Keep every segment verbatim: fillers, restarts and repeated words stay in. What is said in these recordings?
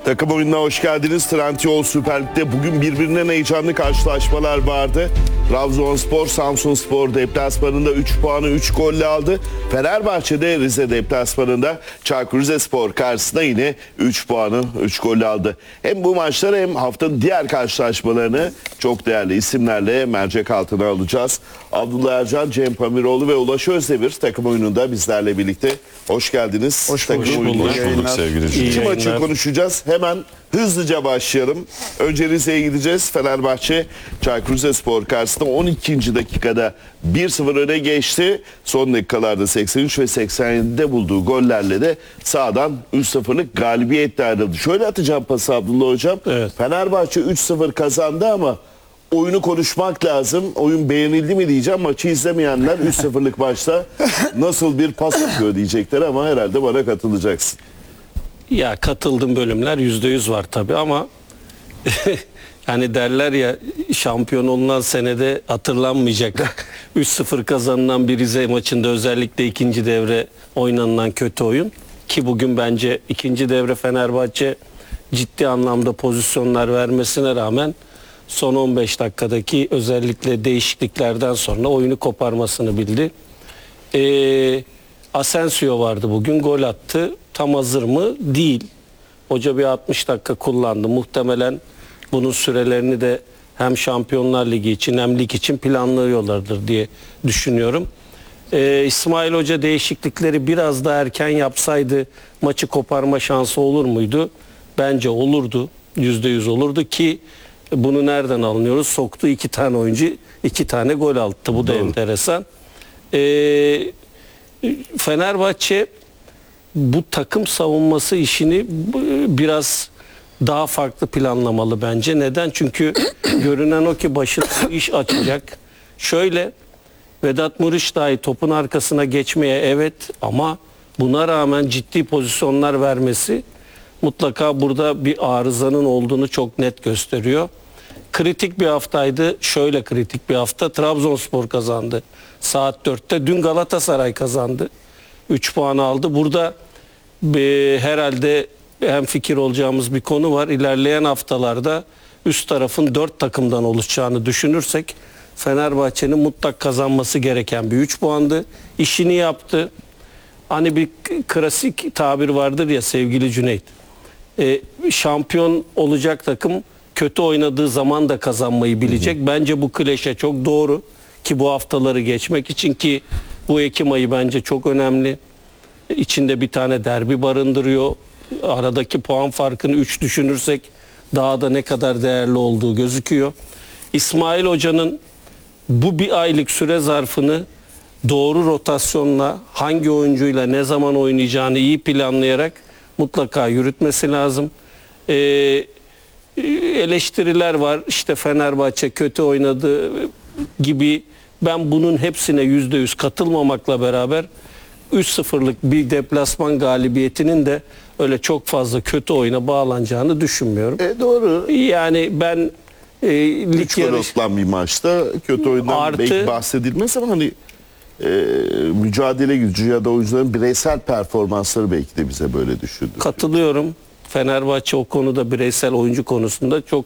Takım oyununa hoş geldiniz. Trendyol Süper Lig'de bugün birbirinden heyecanlı karşılaşmalar vardı. Trabzonspor, Samsunspor deplasmanında üç puanı üç golle aldı. Fenerbahçe'de Rize deplasmanında Çaykur Rizespor karşısında yine üç puanı üç golle aldı. Hem bu maçları hem haftanın diğer karşılaşmalarını çok değerli isimlerle mercek altına alacağız. Abdullah Ercan, Cem Pamiroğlu ve Ulaş Özdemir takım oyununda bizlerle birlikte. Hoş geldiniz. Hoş takım bulduk. oyununa. Hoş bulduk sevgili İki maçı konuşacağız. Hemen hızlıca başlayalım. Önce Rize'ye gideceğiz. Fenerbahçe Çaykur Rizespor karşısında on ikinci dakikada bir sıfır öne geçti. Son dakikalarda seksen üç ve seksen yedide bulduğu gollerle de sağdan üç sıfırlık galibiyetle ayrıldı. Şöyle atacağım pası Abdullah Hocam. Evet. Fenerbahçe üç sıfır kazandı ama oyunu konuşmak lazım. Oyun beğenildi mi diyeceğim. Maçı izlemeyenler üç sıfırlık maçta nasıl bir pas yapıyor diyecekler ama herhalde bana katılacaksın. Ya katıldığım bölümler yüzde yüz var tabii ama yani derler ya, şampiyon olunan senede hatırlanmayacak üç sıfır kazanılan bir Rize maçında özellikle ikinci devre oynanılan kötü oyun ki bugün bence ikinci devre Fenerbahçe ciddi anlamda pozisyonlar vermesine rağmen son on beş dakikadaki özellikle değişikliklerden sonra oyunu koparmasını bildi. Eee Asensio vardı bugün, gol attı. Tam hazır mı? Değil. Hoca bir altmış dakika kullandı. Muhtemelen bunun sürelerini de hem Şampiyonlar Ligi için hem lig için planlıyorlardır diye düşünüyorum. Ee, İsmail Hoca değişiklikleri biraz daha erken yapsaydı maçı koparma şansı olur muydu? Bence olurdu. yüzde yüz olurdu ki bunu nereden anlıyoruz? Soktuğu iki tane oyuncu iki tane gol attı. Bu da Doğru. enteresan. Eee Fenerbahçe bu takım savunması işini biraz daha farklı planlamalı bence. Neden? Çünkü görünen o ki başına iş açacak. Şöyle, Vedat Muriç dahi topun arkasına geçmeye evet ama buna rağmen ciddi pozisyonlar vermesi mutlaka burada bir arızanın olduğunu çok net gösteriyor. Kritik bir haftaydı. Şöyle kritik bir hafta. Trabzonspor kazandı. Saat dörtte. Dün Galatasaray kazandı. üç puan aldı. Burada e, herhalde hemfikir olacağımız bir konu var. İlerleyen haftalarda üst tarafın dört takımdan oluşacağını düşünürsek Fenerbahçe'nin mutlak kazanması gereken bir üç puandı. İşini yaptı. Hani bir klasik tabir vardır ya sevgili Cüneyt. E, şampiyon olacak takım kötü oynadığı zaman da kazanmayı bilecek. Hı hı. Bence bu klişe çok doğru ki bu haftaları geçmek için ki bu Ekim ayı bence çok önemli. İçinde bir tane derbi barındırıyor. Aradaki puan farkını üç düşünürsek daha da ne kadar değerli olduğu gözüküyor. İsmail Hoca'nın bu bir aylık süre zarfını doğru rotasyonla hangi oyuncuyla ne zaman oynayacağını iyi planlayarak mutlaka yürütmesi lazım. Eee eleştiriler var. İşte Fenerbahçe kötü oynadı gibi. Ben bunun hepsine yüzde yüz katılmamakla beraber üç sıfırlık bir deplasman galibiyetinin de öyle çok fazla kötü oyuna bağlanacağını düşünmüyorum. E doğru. Yani ben e, lig üç gol yarış... atılan bir maçta kötü oyundan Artı, belki bahsedilmez ama hani e, mücadele gücü ya da oyuncuların bireysel performansları belki de bize böyle düşündürüyor. Katılıyorum. Fenerbahçe o konuda bireysel oyuncu konusunda çok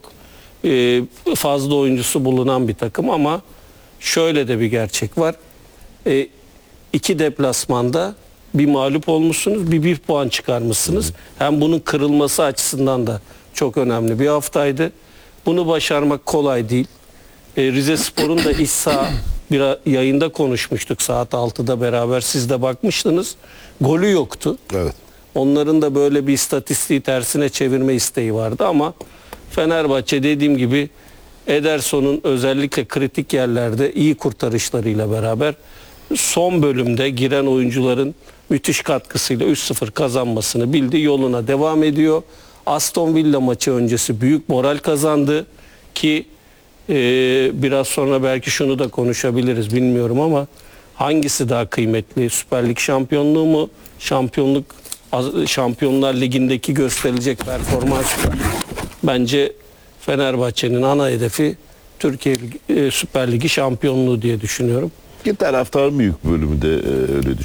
e, fazla oyuncusu bulunan bir takım ama şöyle de bir gerçek var. E, iki deplasmanda bir mağlup olmuşsunuz, bir bir puan çıkarmışsınız. Hı. Hem bunun kırılması açısından da çok önemli bir haftaydı. Bunu başarmak kolay değil. E, Rizespor'un da iç saha bir yayında konuşmuştuk saat altıda beraber. Siz de bakmıştınız. Golü yoktu. Evet. Onların da böyle bir istatistiği tersine çevirme isteği vardı ama Fenerbahçe dediğim gibi Ederson'un özellikle kritik yerlerde iyi kurtarışlarıyla beraber son bölümde giren oyuncuların müthiş katkısıyla üç sıfır kazanmasını bildi. Yoluna devam ediyor. Aston Villa maçı öncesi büyük moral kazandı ki e, biraz sonra belki şunu da konuşabiliriz bilmiyorum ama hangisi daha kıymetli? Süper Lig şampiyonluğu mu? Şampiyonluk Şampiyonlar Ligi'ndeki gösterilecek performans. Bence Fenerbahçe'nin ana hedefi Türkiye Süper Ligi şampiyonluğu diye düşünüyorum. Bir taraftar büyük bölümü de öyle düşünüyor.